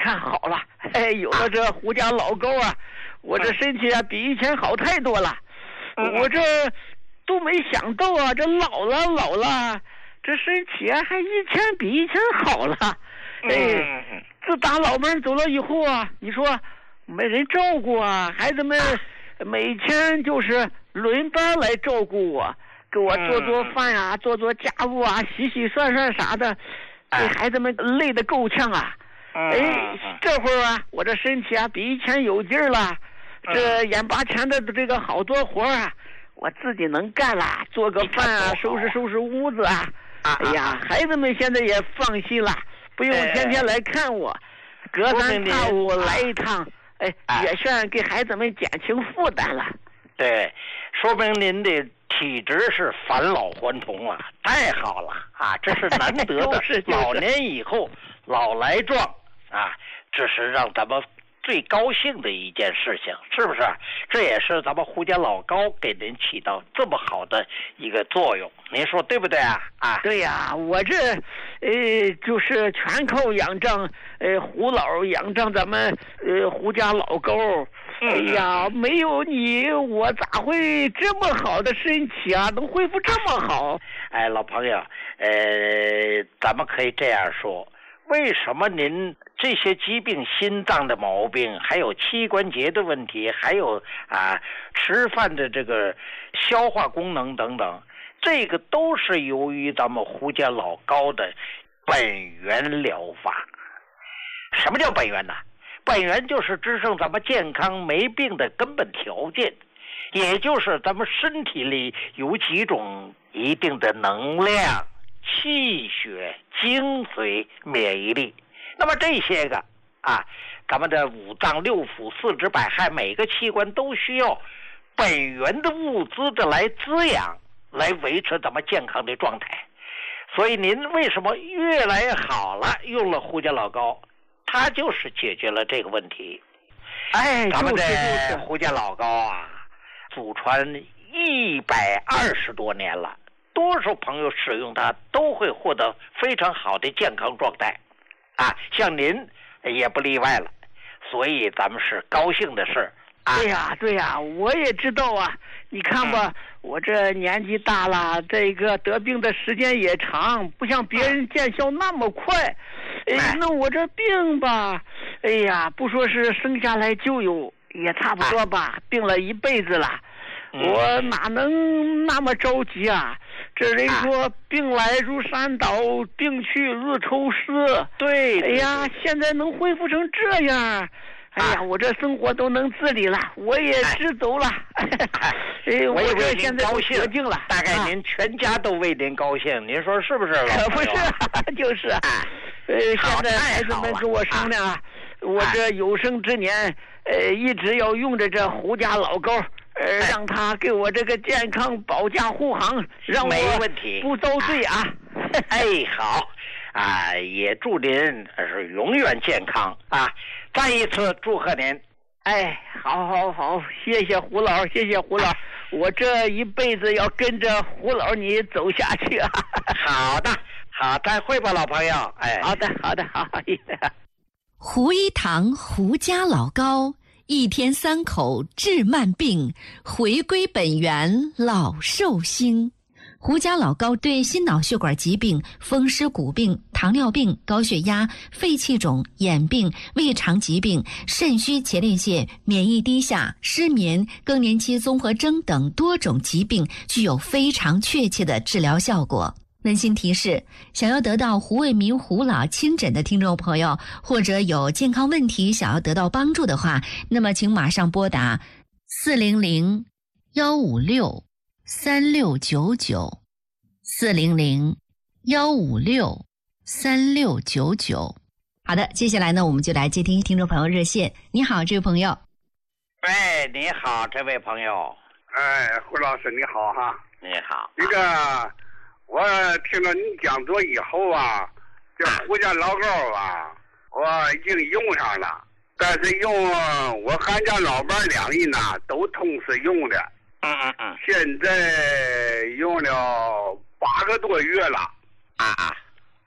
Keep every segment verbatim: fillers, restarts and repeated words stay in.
看好了，哎，有了这胡家老高啊，我这身体啊比以前好太多了。我这都没想到啊，这老了老了，这身体啊还以前比以前好了。哎，自打老伴走了以后啊，你说没人照顾啊，孩子们每天就是轮班来照顾我，给我做做饭啊，做做家务啊，洗洗涮涮啥的，给孩子们累得够呛啊。哎，这会儿啊，我这身体啊比以前有劲儿了，这眼巴前的这个好多活啊，我自己能干了，做个饭啊，收拾收拾屋子啊。哎呀，孩子们现在也放心了，不用天天来看我，隔三差五来一趟，哎，也算给孩子们减轻负担了。 对，说明您的体质是返老还童了，太好了啊！这是难得的老年以后老来壮啊，这是让咱们最高兴的一件事情，是不是？这也是咱们胡家老高给您起到这么好的一个作用，您说对不对啊？啊， 对呀，我这呃就是全靠仰仗呃胡老仰仗咱们呃胡家老高。哎呀，没有你，我咋会这么好的身体啊？能恢复这么好？ 哎，老朋友，呃，咱们可以这样说，为什么您这些疾病，心脏的毛病，还有膝关节的问题，还有啊吃饭的这个消化功能等等，这个都是由于咱们胡家老高的本源疗法。什么叫本源呢？本源就是支撑咱们健康没病的根本条件，也就是咱们身体里有几种一定的能量、气血、精髓、免疫力。那么这些个啊，咱们的五脏六腑、四肢百骸，每个器官都需要本源的物资的来滋养，来维持咱们健康的状态。所以您为什么越来越好了，用了胡家老高，它就是解决了这个问题。 哎， 咱们的胡家老高啊，祖传一百二十多年了，多数朋友使用它都会获得非常好的健康状态，啊，像您也不例外了，所以咱们是高兴的事。啊、 对呀，对呀，我也知道啊。你看吧，嗯、我这年纪大了，这个得病的时间也长，不像别人见效那么快。哎，那我这病吧，哎呀，不说是生下来就有，也差不多吧，病了一辈子了。我哪能那么着急啊？这人说病来如山倒，病去如抽丝。 对， 哎呀，现在能恢复成这样，哎呀，我这生活都能自理了，我也知走了。哎， 我这现在高兴得劲了， 大概您全家都为您高兴，您说是不是？ 可不是，就是啊。呃，现在孩子们跟我商量啊，我这有生之年，呃，一直要用着这胡家老高。呃，让他给我这个健康保驾护航，让我没问题， 不遭罪啊！ 哎，好啊，也祝您是永远健康啊！再一次祝贺您。 哎，好好好，谢谢胡老，谢谢胡老，我这一辈子要跟着胡老你走下去啊！ 好的，好，再会吧，老朋友。哎， 好的，好的，好。 胡一堂胡家老高。一天三口治慢病，回归本源老寿星。胡家老高对心脑血管疾病、风湿骨病、糖尿病、高血压、肺气肿、眼病、胃肠疾病、肾虚前列腺、免疫低下、失眠、更年期综合征等多种疾病具有非常确切的治疗效果。温馨提示，想要得到胡卫民胡老亲诊的听众朋友，或者有健康问题想要得到帮助的话，那么请马上拨打四零零幺五六三六九九 四零零幺五六三六九九。好的，接下来呢，我们就来接听听众朋友热线。你好，这位朋友。 喂，你好，这位朋友。 哎，胡老师你好哈。 你好。 这个。我听了你讲座以后啊，这胡家老高啊，我已经用上了，但是用我俺家老伴两人呢都同时用的， 嗯嗯嗯， 现在用了八个多月了， 啊啊，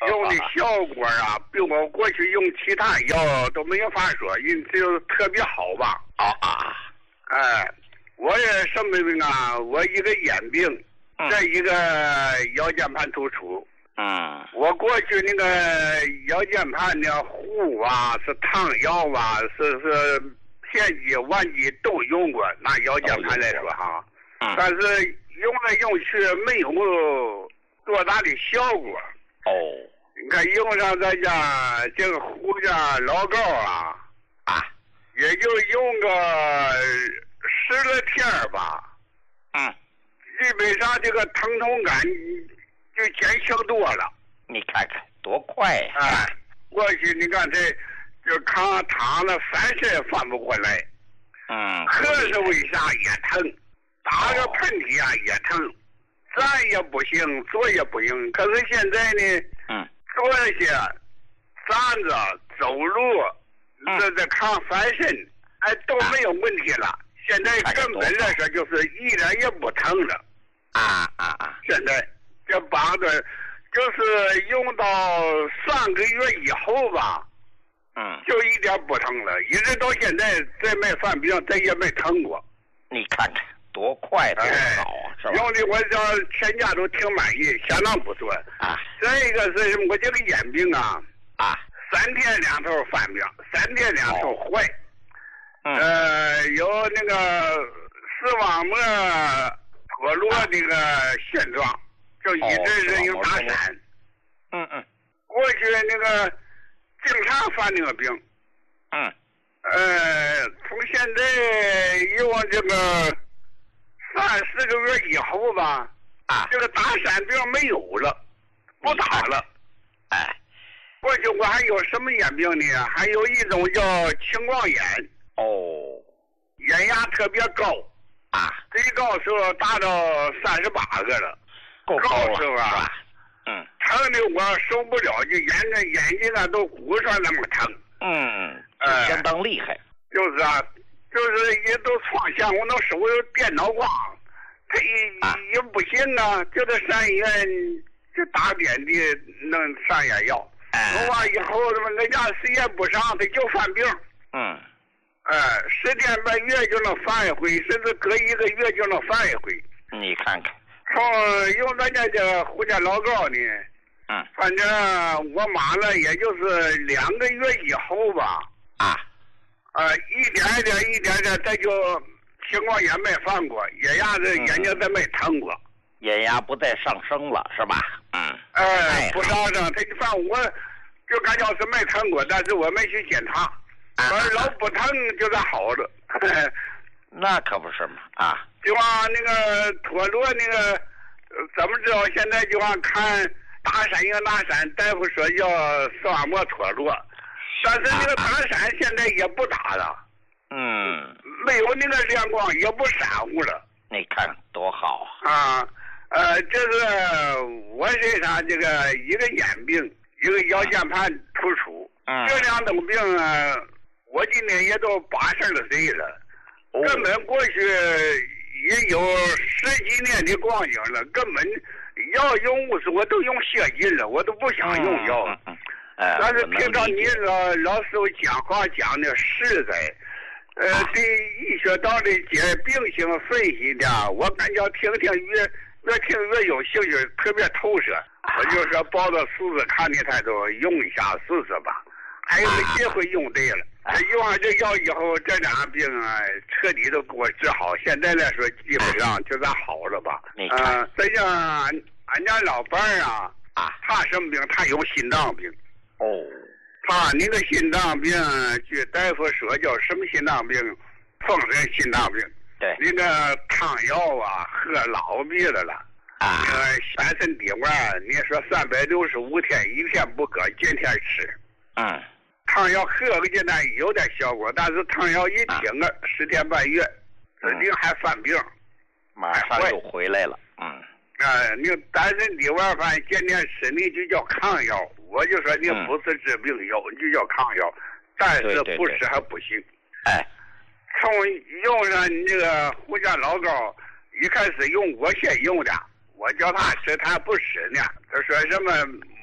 用的效果啊，比我过去用其他药都没有法说，因为就特别好吧。 啊啊！ 哎，我也什么病啊？我一个眼病，这一个腰间盘突出。 嗯。 我过去那个腰间盘的护啊，是汤药啊，是是片剂、丸剂都用过，拿腰间盘来说哈。 嗯。 但是用来用去没有多大的效果。 哦。 你看用上咱家这个胡家老膏啊， 啊， 也就用个十来天吧。 嗯。 基本上这个疼痛感就减轻多了。 你看看多快呀！ 哎，过去你看这就扛躺了翻身翻不过来。 嗯。 咳嗽一下也疼，打个喷嚏啊也疼，站也不行，坐也不行。可是现在呢， 嗯， 坐下、站着、走路，这这扛翻身，哎都没有问题了。现在根本来说就是一点也不疼了。 啊啊啊！ 现在这膀子就是用到三个月以后吧， 嗯， 就一点不疼了，一直到现在再没犯病，再也没疼过。 你看看多快多好啊，是吧？ 用的我这全家都挺满意，相当不错啊。 再一个是我这个眼病啊， 啊， 三天两头犯病，三天两头坏。 哦嗯、 呃，有那个视网膜脱落那个现状，啊、就一直是有打闪。 嗯嗯。 过去那个经常犯那个病。 嗯。 呃，从现在用这个三四个月以后吧， 啊， 这个打闪病没有了，不打了。 哎， 过去我还有什么眼病呢？还有一种叫青光眼。 哦， 眼压特别高啊， 最高时候达到三十八个了， 够高了时候啊， 是吧？嗯， 疼的我受不了，就眼睛眼睛啊都鼓上那么疼。 嗯， 呃， 相当厉害。 就是啊，就是也都创想我能手有电脑光，他也、啊、也不行啊，就得上医院就打点的弄上眼药。弄完以后他妈人家时间不上，他就犯病。 嗯。 呃，十天半月就能犯一回，甚至隔一个月就能犯一回。 你看看， 从用咱家这胡家老膏呢， 嗯， 反正我买了也就是两个月以后吧， 啊， 呃，一点一点一点点，这就情况也没犯过，眼压子眼睛再没疼过， 眼压不再上升了，是吧？嗯， 呃，不上升，他就反我就感觉是没疼过，但是我没去检查。反正老不疼就是好了， 那可不是嘛啊！ 就往那个脱落那个，怎么知道？现在就往看打闪应打闪，大夫说叫视网膜脱落，但是那个打闪现在也不打了， 嗯， 没有那个亮光，也不闪乎了。 你看多好啊！呃，这是我身上这个一个眼病，一个腰间盘突出， 嗯， 这两种病啊。我今年也都八十二岁了，哦、根本过去也有十几年的光景了，根本要用物质我都用血尽了，我都不想用药。 嗯嗯嗯、 但是听到你老老师傅讲话讲的实在，呃，啊、对医学道理解病情分析的，我感觉听听越越听越有兴趣，特别透彻。啊、我就说抱着试试看的态度用一下试试吧，还有没机会用对了。用上这药以后，这两个病啊，彻底都给我治好。现在来说，基本上就算好了吧。 你看， 呃，这像俺俺家老伴儿啊， 啊， 他什么病？他有心脏病。 哦。 他那个心脏病，据大夫说叫什么心脏病？风湿心脏病。 对。 那个汤药啊，喝老逼的了。 啊。 那个全身底丸，你说三百六十五天，一天不搁，天天吃。 嗯。 汤药喝个阶段有点效果，但是汤药一停了、啊、十天半月，指定还犯病， 马上又回来了。嗯， 啊，你单身底丸饭天天吃，你就叫抗药。我就说你不是治病药，嗯、你就叫抗药，但是不吃还不行。 哎， 从用上你这个胡家老膏，一开始用我先用的，我叫他吃他不吃呢，他说什么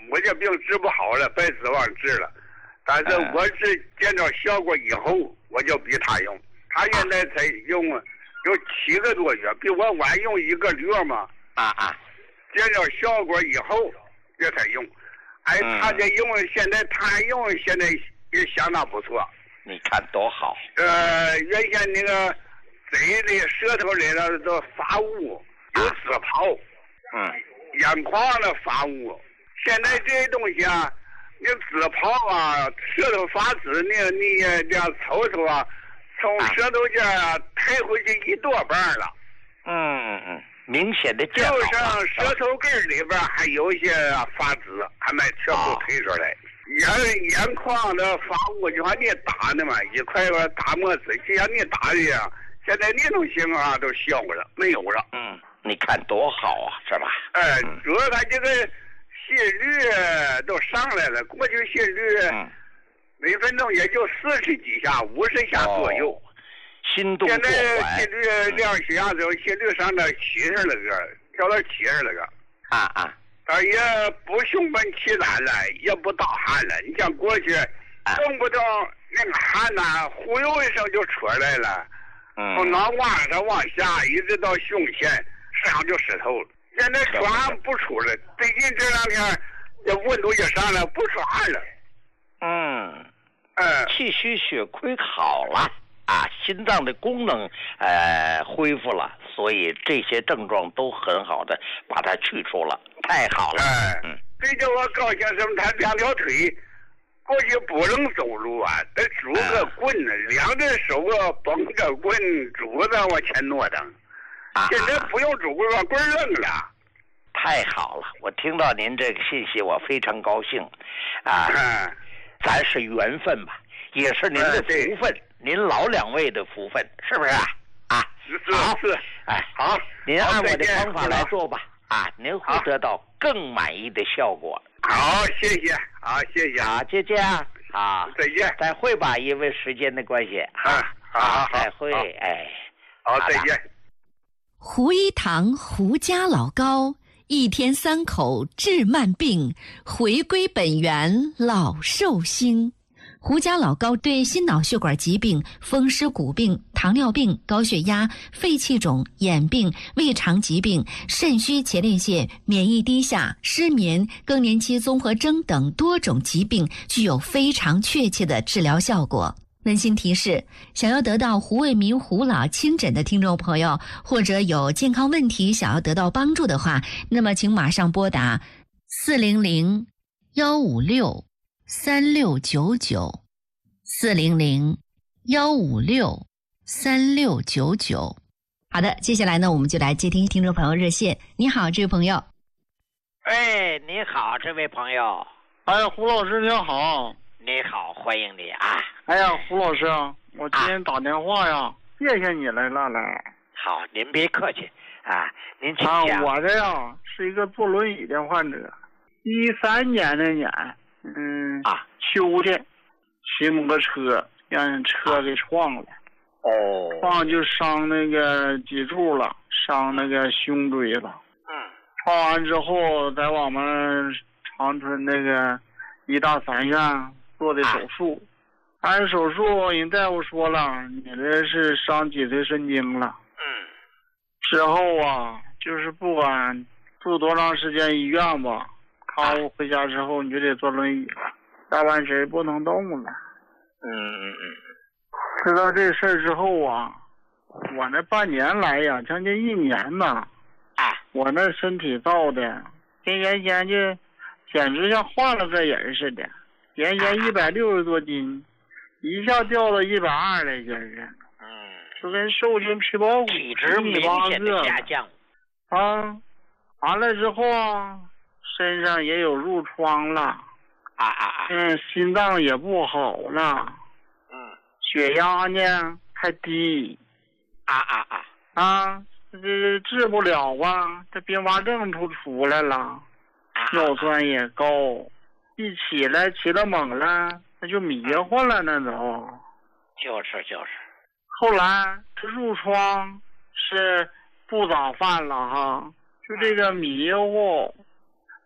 我这病治不好了，白指望治了。但是我是见着效果以后，我就比他用。他现在才用有七个多月，比我晚用一个月嘛。 啊啊！ 见着效果以后，这才用。哎，他这用现在他还用，现在也相当不错。 你看多好。 呃，原先那个嘴里、舌头里头都发乌，有紫泡， 嗯， 眼眶的发乌。现在这些东西啊，你紫泡啊，舌头发紫，你你这样抽抽啊，从舌头这儿抬回去一多半了。 嗯嗯嗯，明显的就剩舌头根里边还有一些发紫，还没全部推出来。眼眼眶的发乌就像你打的嘛，一块块打沫子，就像你打的一样。现在那种情况都消了，没有了。 嗯，你看多好啊，是吧？ 哎，主要他这个心率都上来了，过去心率每分钟也就四十几下、五十下左右。 哦、心动现在心率量血压之后，心率上到七十来个，调到七十来个。 啊啊！ 他也不胸闷气短了，也不盗汗了。你像过去，动不动那个汗呐、啊，忽悠一声就出来了。 嗯， 从脑瓜上往下一直到胸前，身上就湿透了。现在出汗不出了，最近这两天这温度也上来，不出汗了。 嗯， 呃， 气虚血亏好了啊，心脏的功能呃恢复了，所以这些症状都很好的把它去除了，太好了。 哎， 嗯， 最叫我高兴什么？他两条腿。过去不能走路啊，得拄个棍子，两只手啊绷着棍，拄着往前挪腾。现在不用拄棍，把棍扔了。 太好了，我听到您这个信息，我非常高兴。啊， 嗯、 咱是缘分吧，也是您的福分，嗯、您老两位的福分，是不是啊？啊， 是好是， 哎， 好， 您按我的方法来做吧，啊，您会得到更满意的效果。 好，谢谢，好，谢谢， 好，就这样，好， 再见， 再会吧，因为时间的关系， 啊，好，好， 再会，哎， 好，再见。 胡一堂胡家老高，一天三口治慢病，回归本源老寿星。胡家老高对心脑血管疾病、风湿骨病、糖尿病、高血压、肺气肿、眼病、胃肠疾病、肾虚前列腺、免疫低下、失眠、更年期综合征等多种疾病具有非常确切的治疗效果。温馨提示：想要得到胡卫民胡老亲诊的听众朋友，或者有健康问题想要得到帮助的话，那么请马上拨打四零零幺五六三六九九，四零零幺五六三六九九。好的，接下来呢，我们就来接听听众朋友热线。你好，这位朋友。 哎，你好，这位朋友。 哎呀，胡老师您好。 你好，欢迎你啊！ 哎呀，胡老师，我今天打电话呀，啊、谢谢你来了来。 好，您别客气啊，您请讲。 啊，我这呀是一个坐轮椅的患者，一三年那年，嗯啊， 秋天骑摩托车让车给撞了， 哦， 撞就伤那个脊柱了，伤那个胸椎了。 嗯， 撞完之后，在我们长春那个医大三院做的手术，按手术人大夫说了，你这是伤脊髓神经了。 嗯， 之后啊，就是不管住多长时间医院吧，康复回家之后你就得坐轮椅了，大半身不能动了。 嗯嗯嗯。 知道这事儿之后啊，我那半年来呀，将近一年呐， 啊， 我那身体造的跟原先就简直像换了个人似的。原先一百六十多斤，一下掉到一百二来斤儿， 嗯， 就跟瘦筋皮包骨， 体质明显的下降。 啊，完了之后啊，身上也有褥疮了， 啊啊啊， 嗯，心脏也不好了， 嗯， 血压呢还低， 啊啊啊， 啊，这治不了啊，这并发症都出来了，尿酸也高。一起来起了猛了，那就迷糊了，那都。 就是就是。 后来这褥疮是不早犯了哈，就这个迷糊，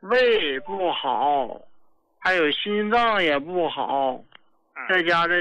胃不好，还有心脏也不好，再加这